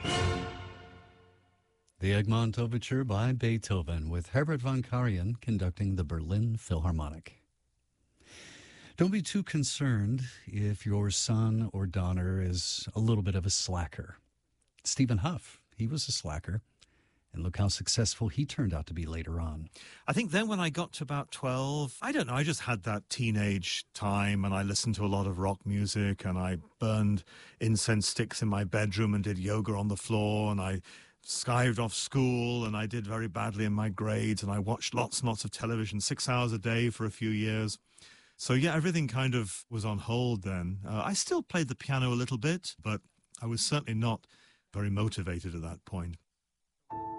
The Egmont Overture by Beethoven, with Herbert von Karajan conducting the Berlin Philharmonic. Don't be too concerned if your son or daughter is a little bit of a slacker. Stephen Huff, he was a slacker. And look how successful he turned out to be later on. I think then when I got to about 12, I don't know, I just had that teenage time and I listened to a lot of rock music and I burned incense sticks in my bedroom and did yoga on the floor and I skived off school and I did very badly in my grades and I watched lots and lots of television, 6 hours a day for a few years. So yeah, everything kind of was on hold then. I still played the piano a little bit, but I was certainly not very motivated at that point.